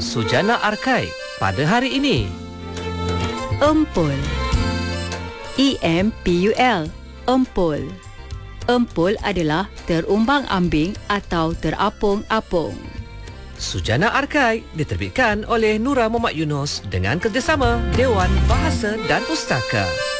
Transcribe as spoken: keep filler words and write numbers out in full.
Sujana Arkai pada hari ini. Empul. E M P U L. Empul. Empul adalah terumbang-ambing atau terapung-apung. Sujana Arkai diterbitkan oleh Nura Muhammad Yunus dengan kerjasama Dewan Bahasa dan Pustaka.